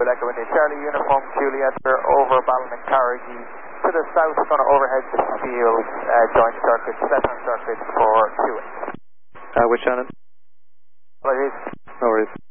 Quebec India. Charlie Uniform Juliet, we're over Balmain Carrigy. To the south, going to overhead the field, joint circuits, left-hand circuits for 2. With Shannon? Apologies. No worries.